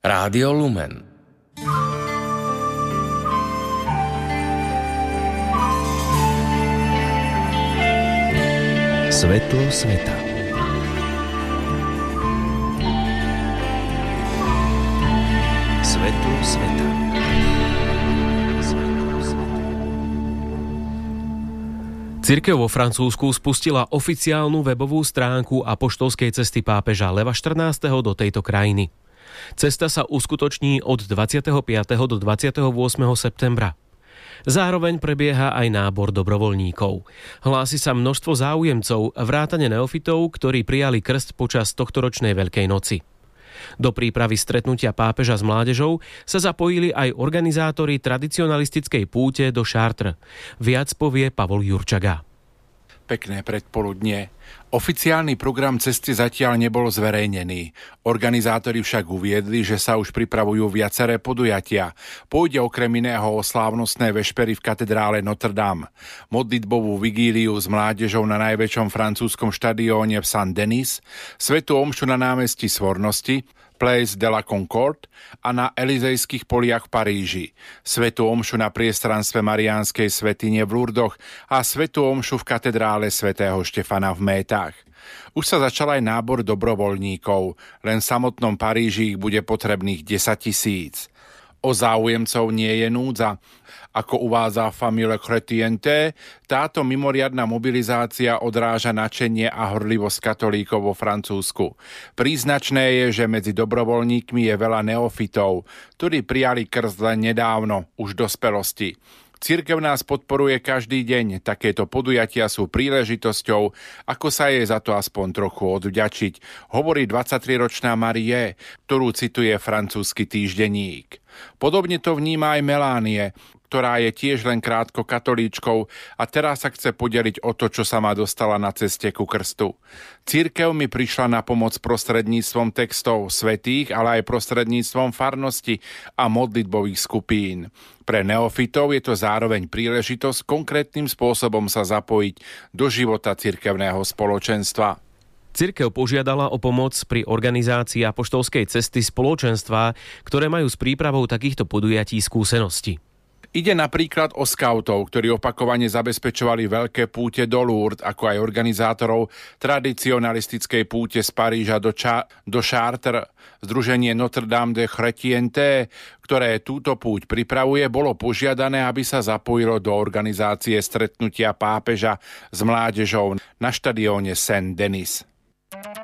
Rádio Lumen. Svetlo sveta. Svetlo sveta. Cirkev vo Francúzsku spustila oficiálnu webovú stránku apoštolskej cesty pápeža Leva XIV. Do tejto krajiny. Cesta sa uskutoční od 25. do 28. septembra. Zároveň prebieha aj nábor dobrovoľníkov. Hlási sa množstvo záujemcov, vrátane neofitov, ktorí prijali krst počas tohtoročnej Veľkej noci. Do prípravy stretnutia pápeža s mládežou sa zapojili aj organizátori tradicionalistickej púte do Chartres. Viac povie Pavol Jurčaga. Pekné predpoludnie. Oficiálny program cesty zatiaľ nebol zverejnený. Organizátori však uviedli, že sa už pripravujú viaceré podujatia. Pôjde okrem iného o slávnostné vešpery v katedrále Notre Dame, modlitbovú vigíliu s mládežou na najväčšom francúzskom štadióne v Saint-Denis, svätú omšu na námestí Svornosti, Place de la Concorde a na Elizejských poliach v Paríži, svätú omšu na priestranstve Mariánskej svätyne v Lurdoch a svätú omšu v katedrále svätého Štefana v Métach. Už sa začal aj nábor dobrovoľníkov, len v samotnom Paríži ich bude potrebných 10 000. O záujemcov nie je núdza. Ako uvádza Famille Chrétienne, táto mimoriadna mobilizácia odráža nadšenie a horlivosť katolíkov vo Francúzsku. Príznačné je, že medzi dobrovoľníkmi je veľa neofitov, ktorí prijali krst len nedávno, už v dospelosti. Cirkev nás podporuje každý deň, takéto podujatia sú príležitosťou, ako sa jej za to aspoň trochu odvďačiť, hovorí 23-ročná Marie, ktorú cituje francúzsky týždenník. Podobne to vníma aj Melánie, ktorá je tiež len krátko katolíčkou a teraz sa chce podeliť o to, čo sa ma dostala na ceste ku krstu. Cirkev mi prišla na pomoc prostredníctvom textov svätých, ale aj prostredníctvom farnosti a modlitbových skupín. Pre neofitov je to zároveň príležitosť konkrétnym spôsobom sa zapojiť do života cirkevného spoločenstva. Cirkev požiadala o pomoc pri organizácii apoštolskej cesty spoločenstva, ktoré majú s prípravou takýchto podujatí skúsenosti. Ide napríklad o skautov, ktorí opakovane zabezpečovali veľké púte do Lourdes, ako aj organizátorov tradicionalistickej púte z Paríža do Chartres. Združenie Notre Dame de Chrétienté, ktoré túto púť pripravuje, bolo požiadané, aby sa zapojilo do organizácie stretnutia pápeža s mládežou na štadióne Saint-Denis.